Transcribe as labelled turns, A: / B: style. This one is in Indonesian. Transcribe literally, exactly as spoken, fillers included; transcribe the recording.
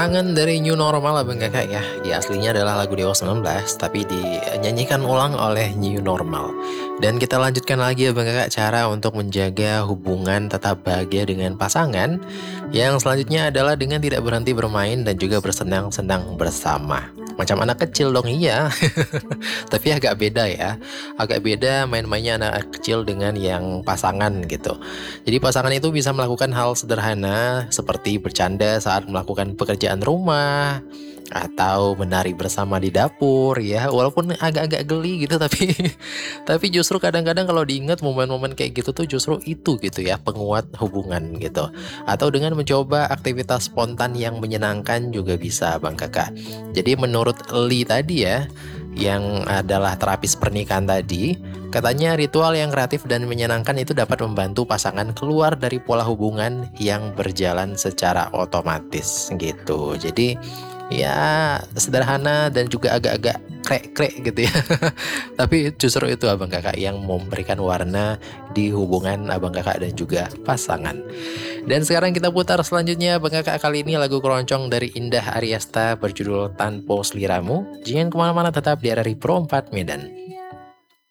A: Kangen dari New Normal Abang Kakak ya. Ya aslinya adalah lagu Dewa sembilan belas tapi dinyanyikan ulang oleh New Normal. Dan kita lanjutkan lagi Abang Kakak cara untuk menjaga hubungan tetap bahagia dengan pasangan. Yang selanjutnya adalah dengan tidak berhenti bermain dan juga bersenang-senang bersama. Macam anak kecil dong, iya. Tapi agak beda ya. Agak beda main-mainnya anak kecil dengan yang pasangan gitu. Jadi pasangan itu bisa melakukan hal sederhana seperti bercanda saat melakukan pekerjaan rumah atau menari bersama di dapur ya. Walaupun agak-agak geli gitu tapi tapi justru kadang-kadang kalau diingat momen-momen kayak gitu tuh justru itu gitu ya penguat hubungan gitu. Atau dengan mencoba aktivitas spontan yang menyenangkan juga bisa Bang Kakak. Jadi menurut Li tadi ya yang adalah terapis pernikahan tadi, katanya ritual yang kreatif dan menyenangkan itu dapat membantu pasangan keluar dari pola hubungan yang berjalan secara otomatis gitu. Jadi ya sederhana dan juga agak-agak krek-krek gitu ya. Tapi justru itu Abang Kakak yang memberikan warna di hubungan Abang Kakak dan juga pasangan. Dan sekarang kita putar selanjutnya Abang Kakak, kali ini lagu keroncong dari Indah Aryasta berjudul Tanpo Sliramu. Jangan kemana-mana, tetap di R R I Pro empat Medan.